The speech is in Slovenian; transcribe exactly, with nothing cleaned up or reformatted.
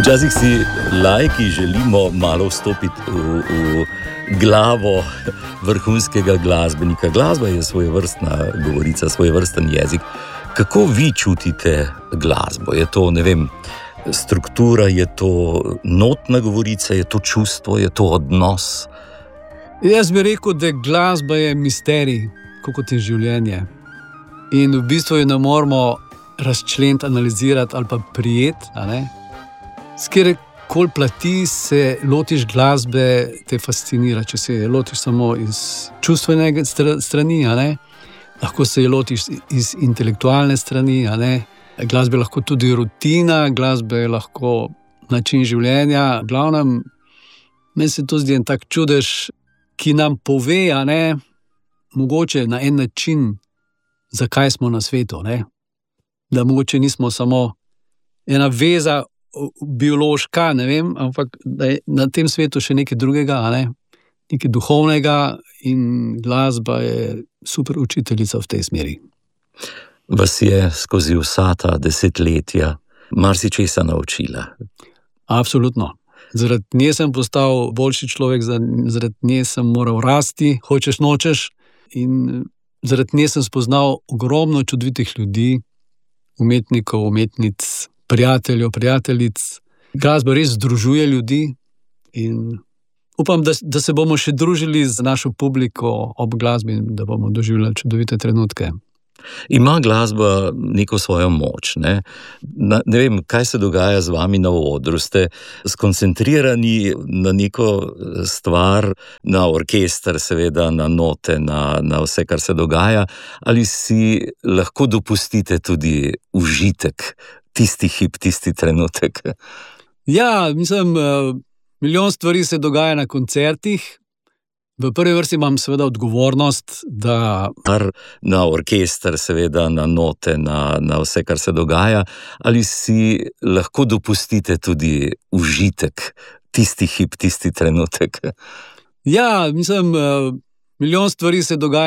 Včasih si laiki želimo malo vstopiti v, v glavo vrhunskega glasbenika. Glasba je svojevrstna govorica, svojevrsten jezik. Kako vi čutite glasbo? Je to, ne vem, struktura, je to notna govorica, je to čustvo, je to odnos? Jaz bi rekel, da glasba je misterij, kot je življenje. In v bistvu jo ne moramo razčleniti, analizirati ali pa prijeti, a ne? S kjerkoli plati se lotiš glasbe, te fascinira. Če se je lotiš samo iz čustvenega strani, a ne? Lahko se je lotiš iz intelektualne strani, a ne? Glasba je lahko tudi rutina, glasba je lahko način življenja. V glavnem, meni se to zdi en tak čudež, ki nam pove, a ne, mogoče na en način, zakaj smo na svetu, ne? Da mogoče nismo samo ena veza biološka, ne vem, ampak da je na tem svetu še nekaj drugega, a ne? Nekaj duhovnega, in glasba je super učiteljica v tej smeri. Vas je skozi vsa ta desetletja marsičesa naučila? Absolutno. Zaradi nje sem postal boljši človek, zaradi nje sem moral rasti, hočeš nočeš, in zaradi nje sem spoznal ogromno čudovitih ljudi, umetnikov, umetnic, prijateljev, prijateljic. Glasba res združuje ljudi in upam, da, da se bomo še družili z našo publiko ob glasbi in da bomo doživljali čudovite trenutke. Ima glasba neko svojo moč, ne? Na, ne vem, kaj se dogaja z vami na odru. Ste skoncentrirani na neko stvar, na orkester, seveda, na note, na, na vse, kar se dogaja, ali si lahko dopustite tudi užitek, tisti hip, tisti trenutek? Ja, mislim, milijon stvari se dogaja na koncertih. V prvi vrsti imam seveda odgovornost, da... Na orkester, seveda, na note, na, na vse, kar se dogaja, ali si lahko dopustite tudi užitek, tisti hip, tisti trenutek? Ja, mislim, milijon stvari se dogaja